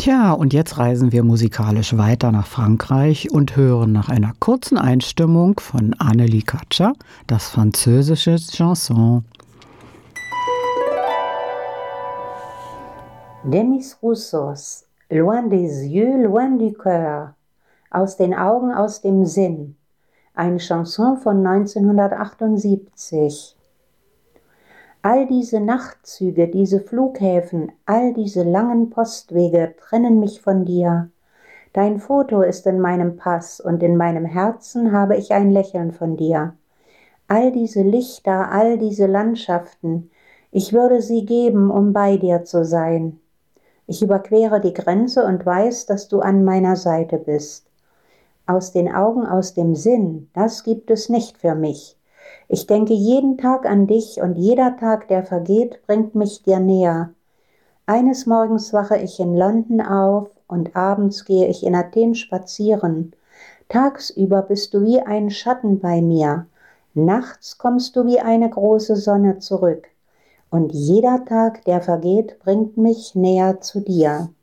Tja, und jetzt reisen wir musikalisch weiter nach Frankreich und hören nach einer kurzen Einstimmung von Annelie Katscher das französische Chanson. Demis Roussos, loin des yeux, loin du cœur, aus den Augen, aus dem Sinn, eine Chanson von 1978. All diese Nachtzüge, diese Flughäfen, all diese langen Postwege trennen mich von dir. Dein Foto ist in meinem Pass und in meinem Herzen habe ich ein Lächeln von dir. All diese Lichter, all diese Landschaften, ich würde sie geben, um bei dir zu sein. Ich überquere die Grenze und weiß, dass du an meiner Seite bist. Aus den Augen, aus dem Sinn, das gibt es nicht für mich. Ich denke jeden Tag an dich und jeder Tag, der vergeht, bringt mich dir näher. Eines Morgens wache ich in London auf und abends gehe ich in Athen spazieren. Tagsüber bist du wie ein Schatten bei mir. Nachts kommst du wie eine große Sonne zurück. Und jeder Tag, der vergeht, bringt mich näher zu dir.